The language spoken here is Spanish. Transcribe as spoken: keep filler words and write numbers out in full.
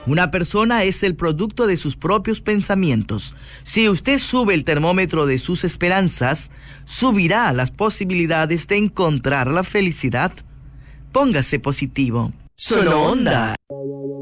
Una persona es el producto de sus propios pensamientos. Si usted sube el termómetro de sus esperanzas, subirá las posibilidades de encontrar la felicidad. Póngase positivo. Solo Onda.